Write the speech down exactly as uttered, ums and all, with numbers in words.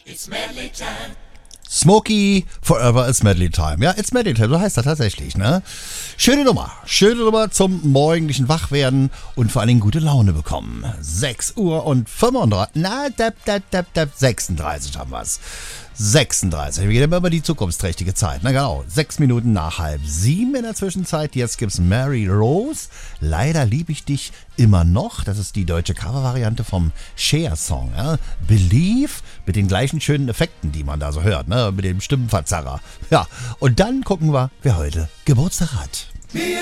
Smokey, Forever It's Medley Time. Ja, It's Medley Time, so heißt das tatsächlich, ne? Schöne Nummer. Schöne Nummer zum morgendlichen Wachwerden und vor allen Dingen gute Laune bekommen. sechs Uhr und fünfunddreißig, na, dab, dab, dab, dab, sechsunddreißig haben wir's. sechsunddreißig. Wir gehen immer über die zukunftsträchtige Zeit. Na genau, sechs Minuten nach halb sieben in der Zwischenzeit. Jetzt gibt's Mary Rose. Leider liebe ich dich immer noch. Das ist die deutsche Covervariante vom Cher-Song. Ja? Believe, mit den gleichen schönen Effekten, die man da so hört, ne? Mit dem Stimmenverzerrer. Ja, und dann gucken wir, wer heute Geburtstag hat.